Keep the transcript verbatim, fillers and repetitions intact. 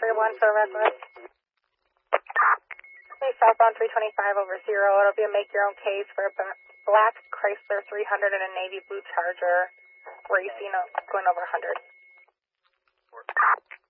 one for Redwood. Hey, southbound three twenty-five over zero. It'll be a make your own case for a black Chrysler three hundred and a navy blue Charger. Where you see no going over one hundred.